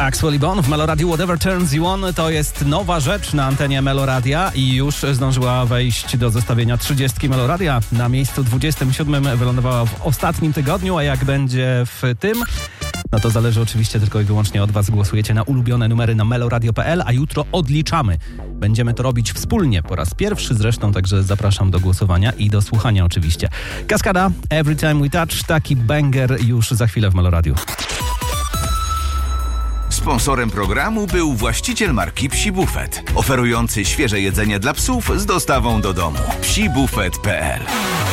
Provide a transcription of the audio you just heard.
Axwell i Bon w Meloradiu Whatever Turns You On to jest nowa rzecz na antenie Meloradia i już zdążyła wejść do zestawienia 30 Meloradia. Na miejscu 27 wylądowała w ostatnim tygodniu, a jak będzie w tym? No to zależy oczywiście tylko i wyłącznie od Was. Głosujecie na ulubione numery na meloradio.pl, a jutro odliczamy. Będziemy to robić wspólnie, po raz pierwszy zresztą, także zapraszam do głosowania i do słuchania oczywiście. Kaskada, Every Time We Touch, taki banger już za chwilę w Meloradiu. Sponsorem programu był właściciel marki Psi Buffet, oferujący świeże jedzenie dla psów z dostawą do domu. psibufet.pl